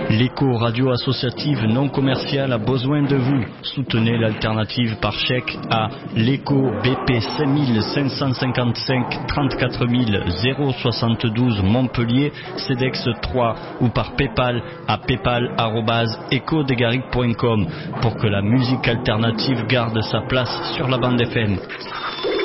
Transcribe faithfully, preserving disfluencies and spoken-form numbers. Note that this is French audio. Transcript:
L'écho radio associative non commerciale a besoin de vous. Soutenez l'alternative par chèque à l'écho B P cinq cinq cent cinquante-cinq trente-quatre mille soixante-douze Montpellier, CEDEX trois ou par Paypal à paypal arobase echo degaric point com pour que la musique alternative garde sa place sur la bande F M.